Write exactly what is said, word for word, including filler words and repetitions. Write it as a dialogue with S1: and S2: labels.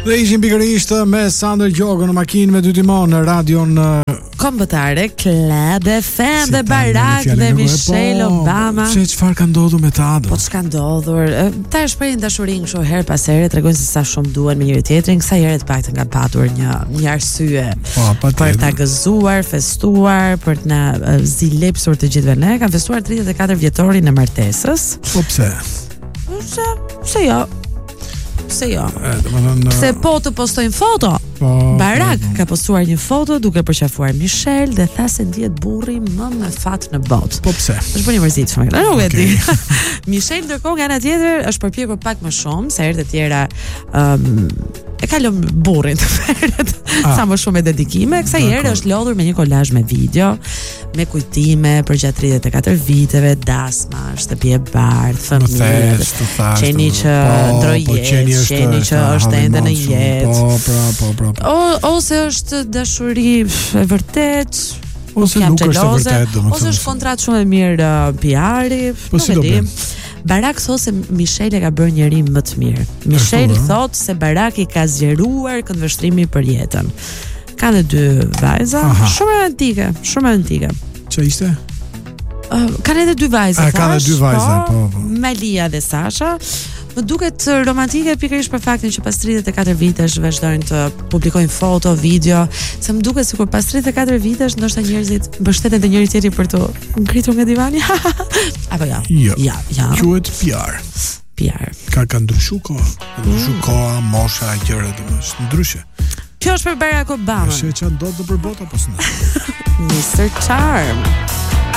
S1: Dhe ishim pikërisht me Sander Gjogo në makinë me dy timon në radion
S2: kombëtare Club F M dhe Barak dhe Michelle Obama.
S1: Se çfarë ka ndodhur me ta?
S2: Po ç'ka ndodhur? Ta shprehin dashurinë kështu her pas here, tregojnë se sa shumë duan me njëri tjetrin, kësaj here të paktën nga patur një një arsye për ta gëzuar, festuar, për të na zilepsur të gjithëve ne. Kanë festuar tridhjetë e katër vjetorin e martesës.
S1: Po pse?
S2: Se, se jo. Se jo.
S1: Domethënë
S2: Pse po të postojnë foto?
S1: Po,
S2: Barak
S1: po, po.
S2: ka postuar një foto duke përqafuar Michelle dhe tha se ndihet burri më me fat në botë.
S1: Po pse?
S2: Është bërë një mërzitshme. Nuk e di. Michelle ndërkohë nga ana tjetër është përpjekur pak më shumë se herët e tjera um, e ka lëmë burrin të ferret sa më shumë me dedikime. Kësaj herë është lodhur me një kolazh me video, me kujtime për gjatë tridhjetë e katër viteve, dasma, shtëpi e bardhë, fëmijë. Qeni që ndrojet, qeni që është ende në jetë.
S1: Po, pra, po, pra.
S2: O, ose është dashuri e vërtet,
S1: ose
S2: jam
S1: nuk është e
S2: xheloze,
S1: vërtet, domethënë.
S2: ose është kontratë shumë e mirë uh, P R-i,
S1: Po
S2: nuk
S1: si
S2: e
S1: do
S2: di.
S1: bëjmë?
S2: Barak thot se Michelle ka bërë njëri më të mirë. Michelle
S1: Ashtu,
S2: thot se Barak i ka zgjeruar këndvështrimin për jetën. Ka dhe dy vajza,
S1: Aha.
S2: shumë romantike, shumë romantike.
S1: Ç'a ishte?
S2: Uh, kanë edhe dy vajza.
S1: A, kanë
S2: thash,
S1: edhe dy vajza, po, po.
S2: Malia dhe Sasha. Më duket romantike pikërisht për faktin që pas tridhjetë e katër vitesh vazhdojnë të publikojnë foto, video, se më duket sikur pas tridhjetë e katër vitesh ndoshta njerëzit mbështeten te njëri tjetri për të ngritur nga divani. Apo ja.
S1: Jo.
S2: Ja, ja.
S1: Quhet P R.
S2: P R.
S1: Ka ka ndryshu koha. Ka ndryshu koha, mosha, gjëra domos, ndryshe.
S2: Kjo është për Barack Obama.
S1: Se ç'a ndodh në përbota apo s'na?
S2: mister Charm.